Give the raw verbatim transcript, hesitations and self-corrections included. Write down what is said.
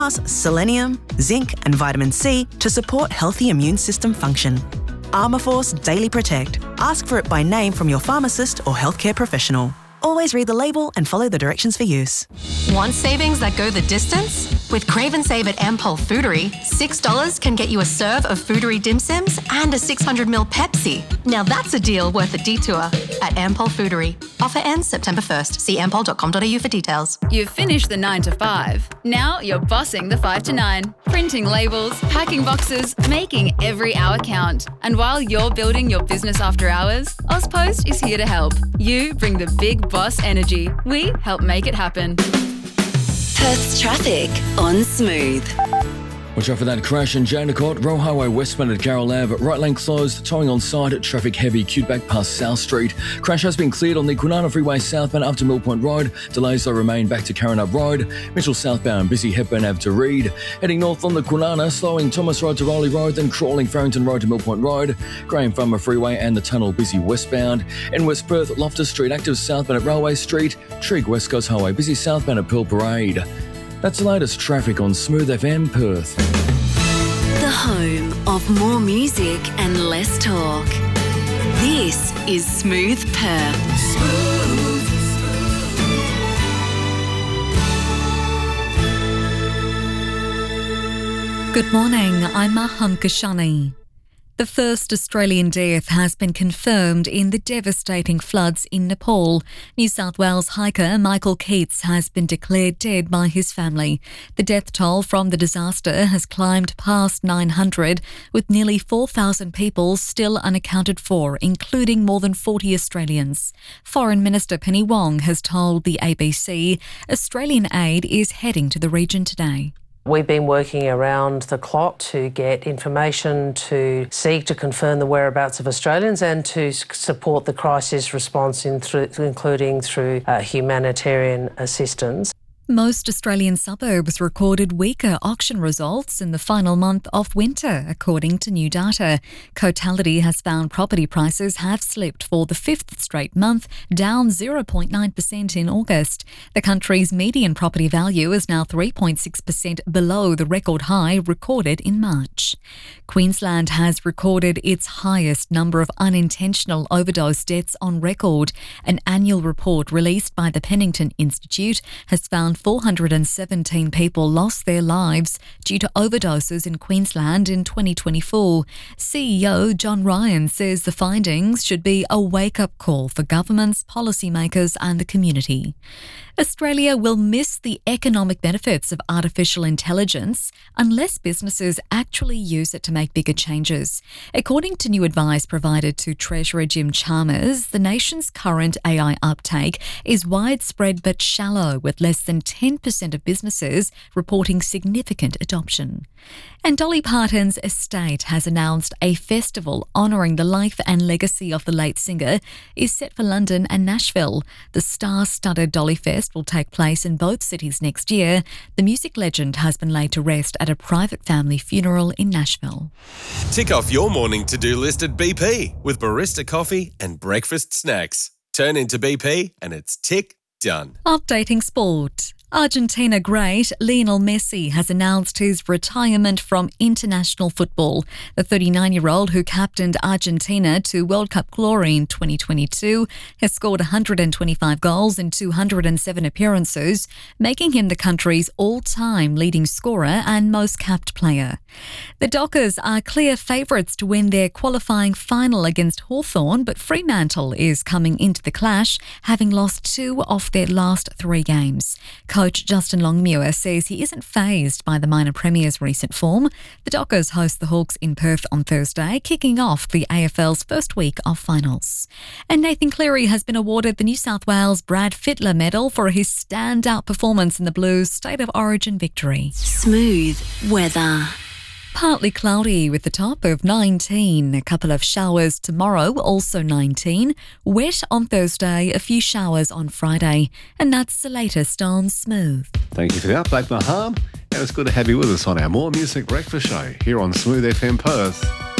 selenium, zinc and vitamin C to support healthy immune system function. Armourforce Daily Protect. Ask for it by name from your pharmacist or healthcare professional. Always read the label and follow the directions for use. Want savings that go the distance? With Crave and Save at Ampol Foodery, six dollars can get you a serve of Foodery Dim Sims and a six hundred milliliter Pepsi. Now that's a deal worth a detour at Ampol Foodery. Offer ends September first. See ampol dot com dot a u for details. You've finished the nine to five. Now you're bossing the five to nine. Printing labels, packing boxes, making every hour count. And while you're building your business after hours, Ozpost is here to help. You bring the big boss energy. We help make it happen. Perth's traffic on Smooth. Watch out for that crash in Jandakot, Roe Highway westbound at Carroll Ave, right lane closed, towing on side, traffic heavy, queued back past South Street. Crash has been cleared on the Kwinana Freeway southbound up to Mill Point Road. Delays though remain back to Karrinyup Road. Mitchell southbound, busy Hepburn Ave to Reed. Heading north on the Kwinana, slowing Thomas Road to Rowley Road, then crawling Farrington Road to Mill Point Road. Graham Farmer Freeway and the tunnel busy westbound. In West Perth, Loftus Street active southbound at Railway Street. Trigg West Coast Highway busy southbound at Pearl Parade. That's the latest traffic on Smooth F M Perth. The home of more music and less talk. This is Smooth Perth. Smooth. Good morning, I'm Maham Kashani. The first Australian death has been confirmed in the devastating floods in Nepal. New South Wales hiker Michael Keats has been declared dead by his family. The death toll from the disaster has climbed past nine hundred, with nearly four thousand people still unaccounted for, including more than forty Australians. Foreign Minister Penny Wong has told the A B C Australian aid is heading to the region today. We've been working around the clock to get information, to seek to confirm the whereabouts of Australians and to support the crisis response, in through, including through uh, humanitarian assistance. Most Australian suburbs recorded weaker auction results in the final month of winter, according to new data. Cotality has found property prices have slipped for the fifth straight month, down zero point nine percent in August. The country's median property value is now three point six percent below the record high recorded in March. Queensland has recorded its highest number of unintentional overdose deaths on record. An annual report released by the Pennington Institute has found four hundred seventeen people lost their lives due to overdoses in Queensland in twenty twenty-four. C E O John Ryan says the findings should be a wake-up call for governments, policymakers and the community. Australia will miss the economic benefits of artificial intelligence unless businesses actually use it to make bigger changes. According to new advice provided to Treasurer Jim Chalmers, the nation's current A I uptake is widespread but shallow, with less than ten percent of businesses reporting significant adoption. And Dolly Parton's estate has announced a festival honouring the life and legacy of the late singer is set for London and Nashville. The star-studded Dolly Fest will take place in both cities next year. The music legend has been laid to rest at a private family funeral in Nashville. Tick off your morning to-do list at B P with barista coffee and breakfast snacks. Turn into B P and it's tick done. Updating sport. Argentina great Lionel Messi has announced his retirement from international football. The thirty-nine-year-old, who captained Argentina to World Cup glory in twenty twenty-two, has scored one hundred twenty-five goals in two hundred seven appearances, making him the country's all-time leading scorer and most capped player. The Dockers are clear favourites to win their qualifying final against Hawthorn, but Fremantle is coming into the clash, having lost two of their last three games. Coach Justin Longmuir says he isn't fazed by the minor premier's recent form. The Dockers host the Hawks in Perth on Thursday, kicking off the A F L's first week of finals. And Nathan Cleary has been awarded the New South Wales Brad Fittler Medal for his standout performance in the Blues' State of Origin victory. Smooth weather. Partly cloudy with the top of nineteen. A couple of showers tomorrow, also nineteen. Wet on Thursday, a few showers on Friday. And that's the latest on Smooth. Thank you for the update, Maham. And it's good to have you with us on our More Music Breakfast Show here on Smooth F M Perth.